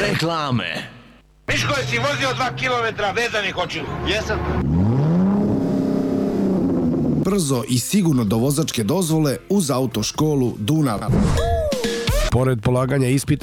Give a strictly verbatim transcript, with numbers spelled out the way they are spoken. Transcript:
Reklame. Miško, jesi vozio dva kilometra vezanih očiju? Jesam. Brzo i sigurno do vozačke dozvole uz autoškolu Dunav. Pored polaganja ispita